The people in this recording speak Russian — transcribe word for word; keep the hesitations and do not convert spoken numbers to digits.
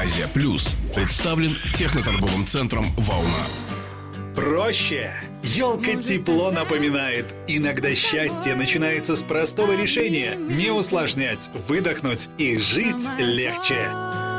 Азия Плюс представлен техноторговым центром «Волна». Проще. Елка тепло напоминает. Иногда счастье начинается с простого решения. Не усложнять, выдохнуть и жить легче.